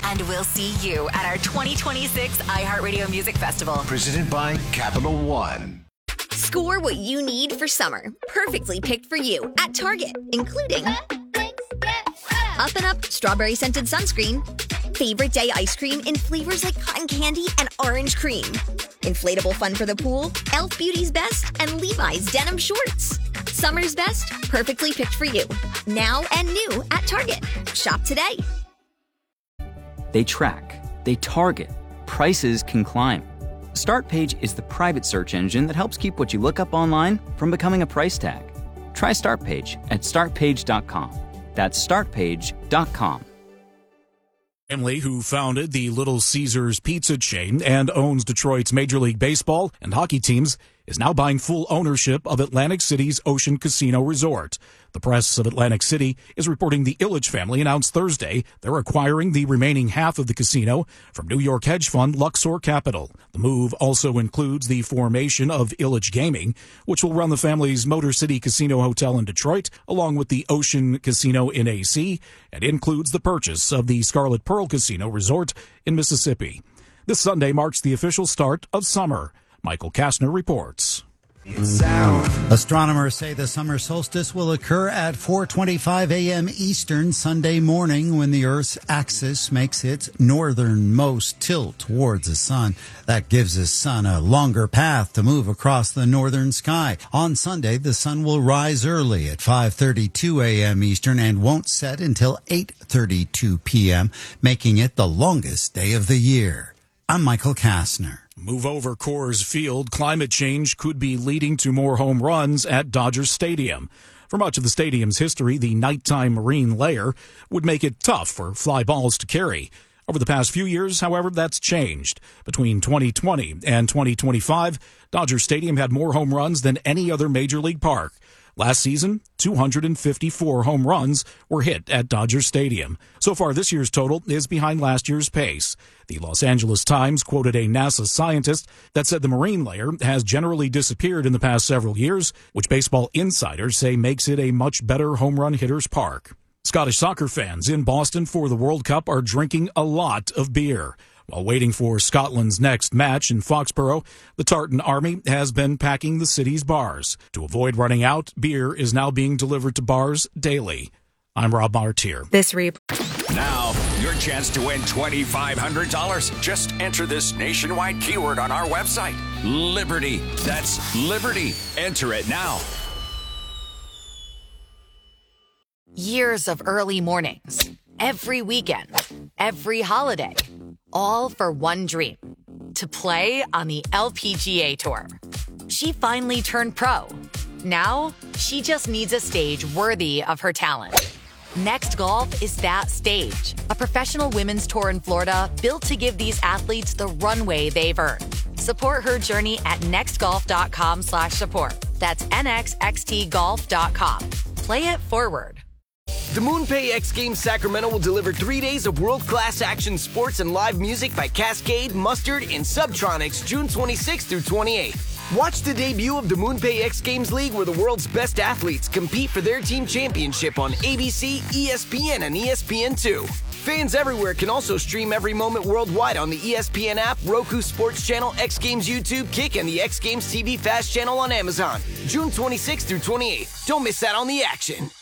And we'll see you at our 2026 iHeartRadio Music Festival. Presented by Capital One. Score what you need for summer. Perfectly picked for you at Target, including Up and Up Strawberry Scented Sunscreen, Favorite Day Ice Cream in flavors like cotton candy and orange cream, inflatable fun for the pool, e.l.f. Beauty's Best, and Levi's Denim Shorts. Summer's best, perfectly picked for you. Now and new at Target. Shop today. They track, they target, prices can climb. StartPage is the private search engine that helps keep what you look up online from becoming a price tag. Try StartPage at startpage.com. That's startpage.com. Family who founded the Little Caesars pizza chain and owns Detroit's Major League Baseball and hockey teams is now buying full ownership of Atlantic City's Ocean Casino Resort. The press of Atlantic City is reporting the Ilitch family announced Thursday they're acquiring the remaining half of the casino from New York hedge fund Luxor Capital. The move also includes the formation of Ilitch Gaming, which will run the family's Motor City Casino Hotel in Detroit, along with the Ocean Casino in AC, and includes the purchase of the Scarlet Pearl Casino Resort in Mississippi. This Sunday marks the official start of summer. Michael Kastner reports. Astronomers say the summer solstice will occur at 4:25 a.m. Eastern Sunday morning when the Earth's axis makes its northernmost tilt towards the sun. That gives the sun a longer path to move across the northern sky. On Sunday, the sun will rise early at 5:32 a.m. Eastern and won't set until 8:32 p.m., making it the longest day of the year. I'm Michael Kastner. Move over Coors Field. Climate change could be leading to more home runs at Dodger Stadium. For much of the stadium's history, the nighttime marine layer would make it tough for fly balls to carry. Over the past few years, however, that's changed. Between 2020 and 2025, Dodger Stadium had more home runs than any other major league park. Last season, 254 home runs were hit at Dodger Stadium. So far, this year's total is behind last year's pace. The Los Angeles Times quoted a NASA scientist that said the marine layer has generally disappeared in the past several years, which baseball insiders say makes it a much better home run hitter's park. Scottish soccer fans in Boston for the World Cup are drinking a lot of beer. While waiting for Scotland's next match in Foxborough, the Tartan Army has been packing the city's bars. To avoid running out, beer is now being delivered to bars daily. I'm Rob Martier. Now, your chance to win $2,500. Just enter this nationwide keyword on our website. Liberty. That's Liberty. Enter it now. Years of early mornings, every weekend, every holiday, all for one dream, to play on the LPGA Tour. She finally turned pro. Now, she just needs a stage worthy of her talent. Next Golf is that stage, a professional women's tour in Florida built to give these athletes the runway they've earned. Support her journey at nextgolf.com/support. That's nxxtgolf.com. Play it forward. The MoonPay X Games Sacramento will deliver 3 days of world-class action sports and live music by Cascade, Mustard, and Subtronics June 26th through 28th. Watch the debut of the MoonPay X Games League where the world's best athletes compete for their team championship on ABC, ESPN, and ESPN2. Fans everywhere can also stream every moment worldwide on the ESPN app, Roku Sports Channel, X Games YouTube, Kick, and the X Games TV Fast Channel on Amazon. June 26th through 28th. Don't miss out on the action.